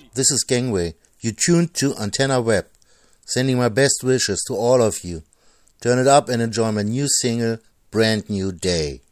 This is Gangway. You tuned to Antenna Web. Sending my best wishes to all of you. Turn it up and enjoy my new single, Brand New Day.